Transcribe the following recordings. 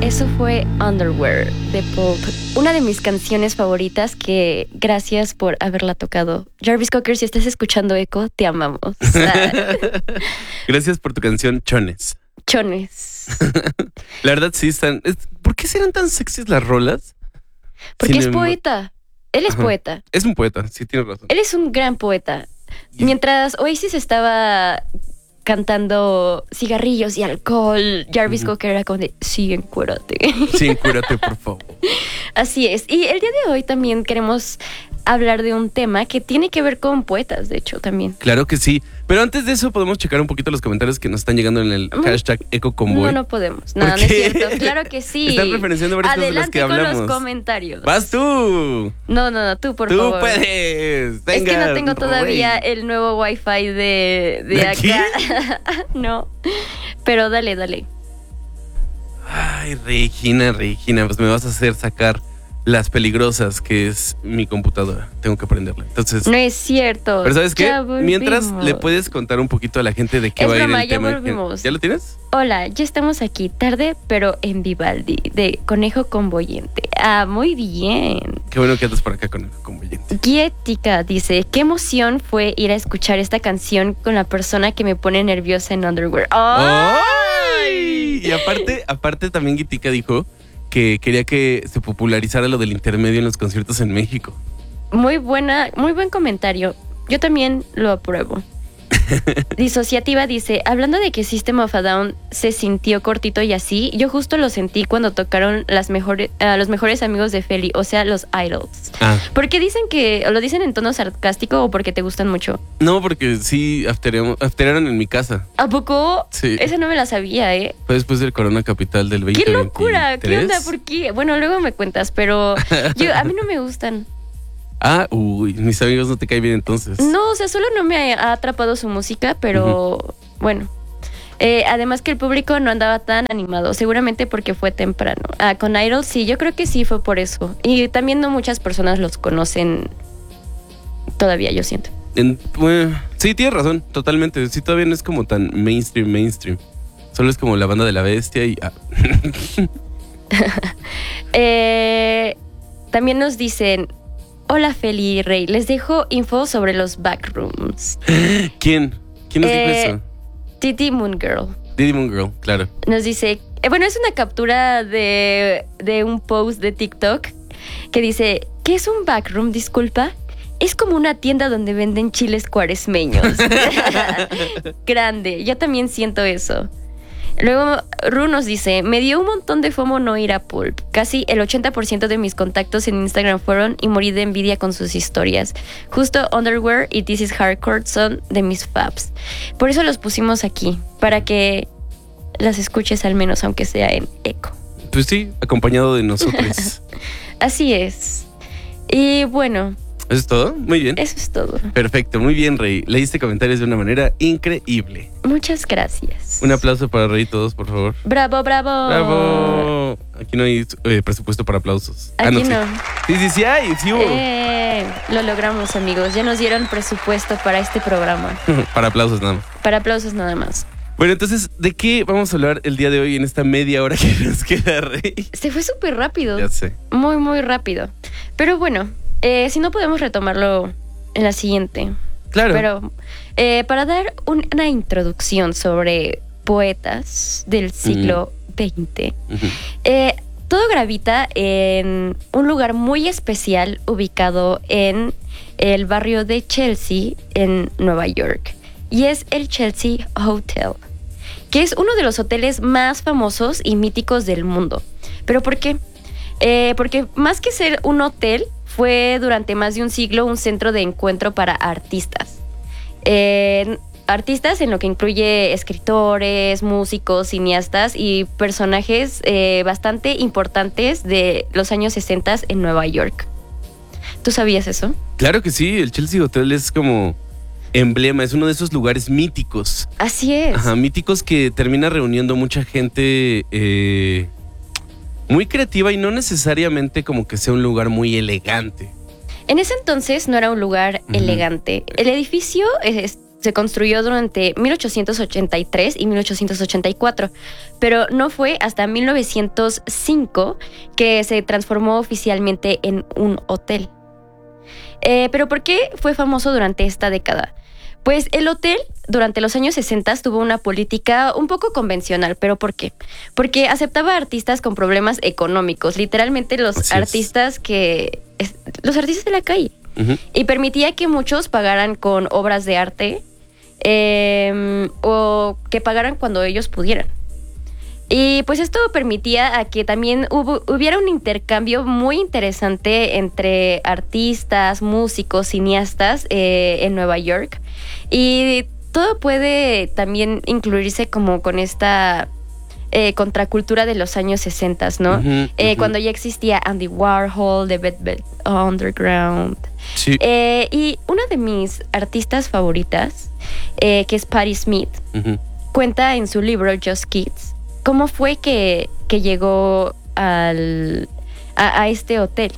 Eso fue Underwear de Pulp, una de mis canciones favoritas que gracias por haberla tocado. Jarvis Cocker, si estás escuchando Echo, te amamos. Gracias por tu canción Chones. Chones. La verdad sí están... ¿Por qué serán tan sexys las rolas? Porque es poeta. Él es poeta. Es un poeta, sí, tienes razón. Él es un gran poeta. Mientras Oasis estaba cantando cigarrillos y alcohol, Jarvis Cocker era como de, sí, encuérate. Sí, encuérate, por favor. Así es. Y el día de hoy también queremos hablar de un tema que tiene que ver con poetas, de hecho, también. Claro que sí. Pero antes de eso, podemos checar un poquito los comentarios que nos están llegando en el hashtag EcoConvoy. No podemos. No, no es cierto. Claro que sí. Están referenciando varias cosas de las que hablamos. Adelante con los comentarios. ¡Vas tú! No, tú, por favor. ¡Tú puedes! Venga, es que no tengo todavía el nuevo wifi de acá. No. Pero dale. Ay, Regina, pues me vas a hacer sacar las peligrosas que es mi computadora. Tengo que aprenderla. Entonces, no es cierto. Pero ¿sabes qué? Mientras le puedes contar un poquito a la gente de qué va a ir el tema. Volvimos. ¿Ya lo tienes? Hola, ya estamos aquí tarde, pero en Vivaldi, de Conejo Convoyente. Ah, muy bien. Qué bueno que andas por acá, Conejo Convoyente. Guietica dice, qué emoción fue ir a escuchar esta canción con la persona que me pone nerviosa en Underwear. ¡Ay! Y aparte también Guietica dijo que quería que se popularizara lo del intermedio en los conciertos en México. Muy buen comentario. Yo también lo apruebo. Disociativa dice, hablando de que System of a Down se sintió cortito y así, yo justo lo sentí cuando tocaron los mejores amigos de Feli, o sea, los Idols. ¿Por qué dicen que lo dicen en tono sarcástico o porque te gustan mucho? No, porque sí afteraron en mi casa. ¿A poco? Sí. Esa no me la sabía, Fue después del Corona Capital del 2023. ¡Qué locura! ¿Qué onda? ¿Por qué? Bueno, luego me cuentas, pero a mí no me gustan. Mis amigos no te caen bien entonces. No, o sea, solo no me ha atrapado su música, pero bueno. Además que el público no andaba tan animado, seguramente porque fue temprano. Con Idols sí, yo creo que sí fue por eso. Y también no muchas personas los conocen todavía, yo siento. Sí, tienes razón, totalmente. Sí, todavía no es como tan mainstream. Solo es como la banda de la bestia y... También nos dicen... Hola Feli y Rey, les dejo info sobre los backrooms. ¿Quién nos dijo eso? Didi Moon Girl, claro. Nos dice, es una captura de un post de TikTok que dice, ¿qué es un backroom? Disculpa. Es como una tienda donde venden chiles cuaresmeños. Grande, yo también siento eso. Luego Ru nos dice, me dio un montón de FOMO no ir a Pulp. Casi el 80% de mis contactos en Instagram fueron y morí de envidia con sus historias. Justo Underwear y This is Hardcore son de mis faves. Por eso los pusimos aquí, para que las escuches al menos, aunque sea en eco. Pues sí, acompañado de nosotros. Así es. Y bueno... ¿Eso es todo? Muy bien. Eso es todo. Perfecto, muy bien, Rey. Leíste comentarios de una manera increíble. Muchas gracias. Un aplauso para Rey todos, por favor. ¡Bravo! Aquí no hay presupuesto para aplausos. Aquí no. Sí hay, sí hubo. Lo logramos, amigos. Ya nos dieron presupuesto para este programa. Para aplausos nada más. Bueno, entonces, ¿de qué vamos a hablar el día de hoy en esta media hora que nos queda, Rey? Se fue súper rápido. Ya sé. Muy, muy rápido. Pero bueno... si no podemos retomarlo en la siguiente. Claro. Pero para dar una introducción sobre poetas del siglo XX, todo gravita en un lugar muy especial ubicado en el barrio de Chelsea, en Nueva York. Y es el Chelsea Hotel, que es uno de los hoteles más famosos y míticos del mundo. ¿Pero por qué? Porque más que ser un hotel, fue durante más de un siglo un centro de encuentro para artistas. Artistas en lo que incluye escritores, músicos, cineastas y personajes bastante importantes de los años 60 en Nueva York. ¿Tú sabías eso? Claro que sí, el Chelsea Hotel es como emblema, es uno de esos lugares míticos. Así es. Ajá, míticos que termina reuniendo mucha gente... muy creativa y no necesariamente como que sea un lugar muy elegante. En ese entonces no era un lugar elegante. El edificio se construyó durante 1883 y 1884, pero no fue hasta 1905 que se transformó oficialmente en un hotel. ¿Pero por qué fue famoso durante esta década? Pues el hotel durante los años 60 tuvo una política un poco convencional, ¿pero por qué? Porque aceptaba artistas con problemas económicos, literalmente los artistas de la calle. Uh-huh. Y permitía que muchos pagaran con obras de arte o que pagaran cuando ellos pudieran. Y pues esto permitía a que también hubiera un intercambio muy interesante entre artistas, músicos, cineastas en Nueva York. Y todo puede también incluirse como con esta contracultura de los años 60, ¿no? Uh-huh, uh-huh. Cuando ya existía Andy Warhol, The Velvet Underground. Sí. Y una de mis artistas favoritas, que es Patti Smith, uh-huh, cuenta en su libro Just Kids cómo fue que llegó a este hotel.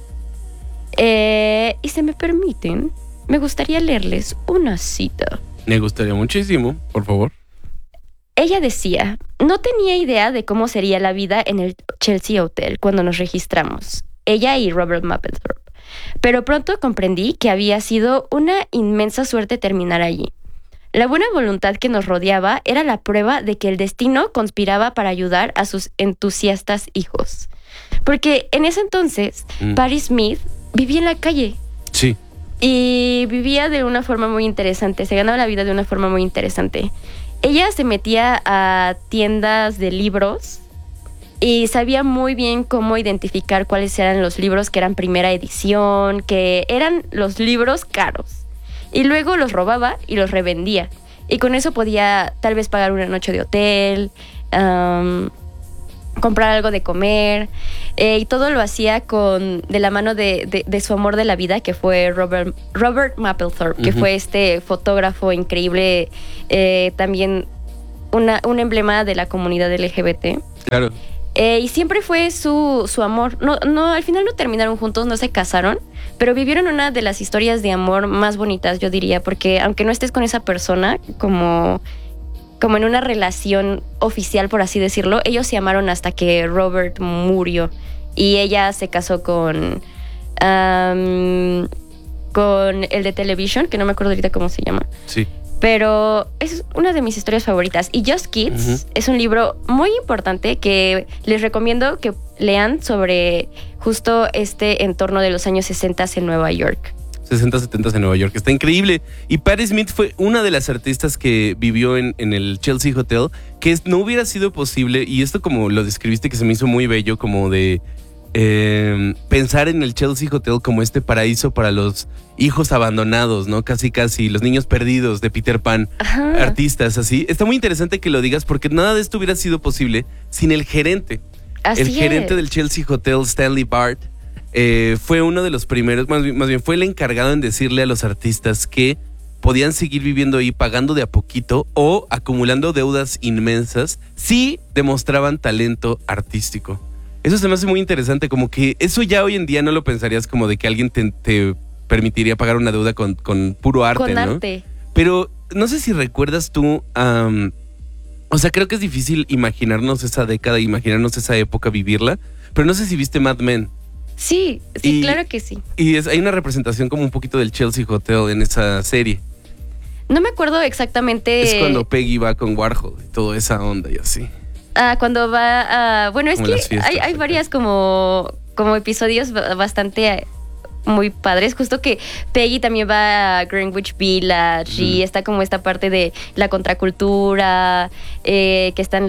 Y si me permiten, me gustaría leerles una cita. Me gustaría muchísimo, por favor. Ella decía: no tenía idea de cómo sería la vida en el Chelsea Hotel cuando nos registramos, ella y Robert Mapplethorpe. Pero pronto comprendí que había sido una inmensa suerte terminar allí. La buena voluntad que nos rodeaba era la prueba de que el destino conspiraba para ayudar a sus entusiastas hijos. Porque en ese entonces, Patti Smith vivía en la calle. Sí. Y vivía de una forma muy interesante, se ganaba la vida de una forma muy interesante. Ella se metía a tiendas de libros y sabía muy bien cómo identificar cuáles eran los libros que eran primera edición, que eran los libros caros. Y luego los robaba y los revendía. Y con eso podía tal vez pagar una noche de hotel, comprar algo de comer. Y todo lo hacía de la mano de su amor de la vida, que fue Robert Mapplethorpe, uh-huh, que fue este fotógrafo increíble, también un emblema de la comunidad LGBT. Claro. Y siempre fue su amor. No, al final no terminaron juntos, no se casaron, pero vivieron una de las historias de amor más bonitas, yo diría, porque aunque no estés con esa persona como en una relación oficial, por así decirlo, ellos se amaron hasta que Robert murió y ella se casó con el de Television, que no me acuerdo ahorita cómo se llama. Sí. Pero es una de mis historias favoritas. Y Just Kids, uh-huh, es un libro muy importante que les recomiendo que lean sobre justo este entorno de los años 60 en Nueva York. 60, 70 en Nueva York. Está increíble. Y Patti Smith fue una de las artistas que vivió en el Chelsea Hotel, que no hubiera sido posible, y esto como lo describiste que se me hizo muy bello, como de pensar en el Chelsea Hotel como este paraíso para los hijos abandonados, ¿no? Casi, los niños perdidos de Peter Pan. Ajá. Artistas así. Está muy interesante que lo digas porque nada de esto hubiera sido posible sin el gerente. Así el gerente del Chelsea Hotel, Stanley Bart, fue uno de los primeros, más bien fue el encargado en decirle a los artistas que podían seguir viviendo ahí pagando de a poquito o acumulando deudas inmensas si demostraban talento artístico. Eso se me hace muy interesante, como que eso ya hoy en día no lo pensarías como de que alguien te permitiría pagar una deuda con puro arte, con ¿no? arte. Pero no sé si recuerdas tú, o sea, creo que es difícil imaginarnos esa década, imaginarnos esa época, vivirla, pero no sé si viste Mad Men. Sí, claro que sí. Y hay una representación como un poquito del Chelsea Hotel en esa serie. No me acuerdo exactamente. Es cuando Peggy va con Warhol y toda esa onda y así. Cuando va a... Bueno, es como que fiestas, hay varias como episodios bastante muy padres. Justo que Peggy también va a Greenwich Village y está como esta parte de la contracultura, que están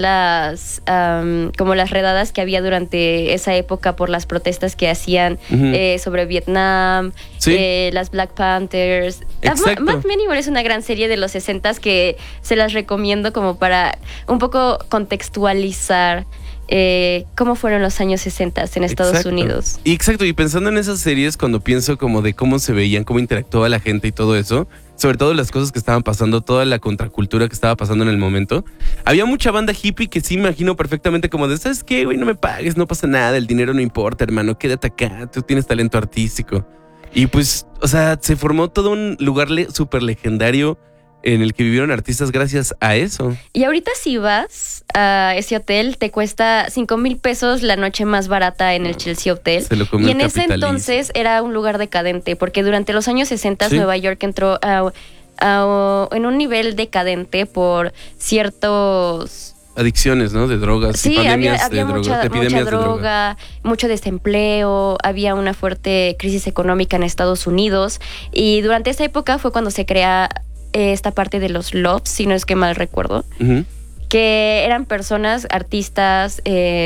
como las redadas que había durante esa época por las protestas que hacían sobre Vietnam, sí, las Black Panthers. Mad Men igual es una gran serie de los 60s que se las recomiendo como para un poco contextualizar cómo fueron los años 60 en Estados Unidos. Exacto, y pensando en esas series, cuando pienso como de cómo se veían, cómo interactuaba la gente y todo eso, sobre todo las cosas que estaban pasando, toda la contracultura que estaba pasando en el momento, había mucha banda hippie que sí imagino perfectamente como de, ¿sabes qué, güey? No me pagues, no pasa nada, el dinero no importa, hermano, quédate acá, tú tienes talento artístico. Y pues, o sea, se formó todo un lugar súper legendario en el que vivieron artistas gracias a eso. Y ahorita si vas a ese hotel, te cuesta 5,000 pesos la noche más barata en el Chelsea Hotel. Se lo comió Y el en ese capitalismo. entonces era un lugar decadente, porque durante los años 60 Sí. Nueva York entró en un nivel decadente por ciertos... Adicciones, ¿no? De drogas. Sí, y pandemias había de drogas, mucha epidemias de droga, mucho desempleo, había una fuerte crisis económica en Estados Unidos y durante esa época fue cuando se crea esta parte de los lofts, si no es que mal recuerdo, Ujú. que eran personas, artistas,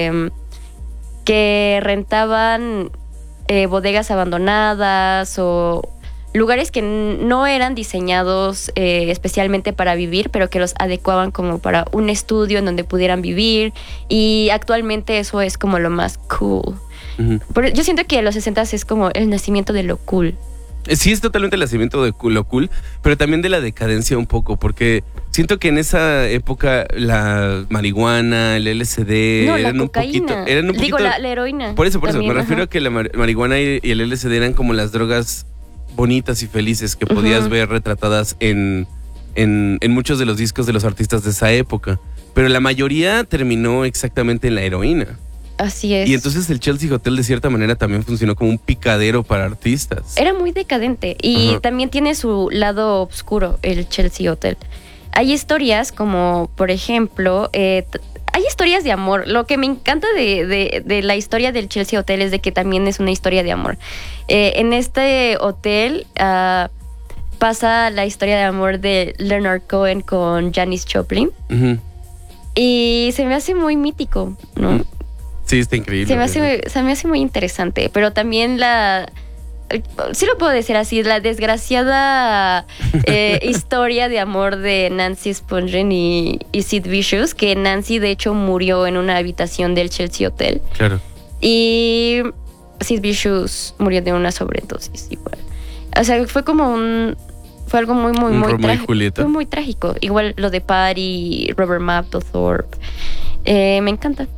que rentaban bodegas abandonadas o lugares que no eran diseñados especialmente para vivir, pero que los adecuaban como para un estudio en donde pudieran vivir. Y actualmente eso es como lo más cool. Ujú. Yo siento que los 60s es como el nacimiento de lo cool. Sí, es totalmente el nacimiento de lo cool, pero también de la decadencia un poco, porque siento que en esa época la marihuana, el LSD No, la eran un cocaína. poquito... Eran un Digo, poquito, la heroína. por eso, también, me refiero ajá. a que la marihuana y el LSD eran como las drogas bonitas y felices que podías Ujú. ver retratadas en muchos de los discos de los artistas de esa época. Pero la mayoría terminó exactamente en la heroína. Así es. Y entonces el Chelsea Hotel de cierta manera también funcionó como un picadero para artistas. Era muy decadente y Ajá. también tiene su lado oscuro, el Chelsea Hotel. Hay historias como, por ejemplo, hay historias de amor. Lo que me encanta de la historia del Chelsea Hotel es de que también es una historia de amor. En este hotel pasa la historia de amor de Leonard Cohen con Janis Joplin Ujú. y se me hace muy mítico, ¿no? Sí, está increíble. Se me hace muy interesante, pero también sí lo puedo decir así, la desgraciada historia de amor de Nancy Spungen y Sid Vicious, que Nancy de hecho murió en una habitación del Chelsea Hotel Claro. y Sid Vicious murió de una sobredosis igual. O sea, fue algo muy Romeo y Julieta. Fue muy trágico. Igual lo de Patty, Robert Mapplethorpe. Me encanta.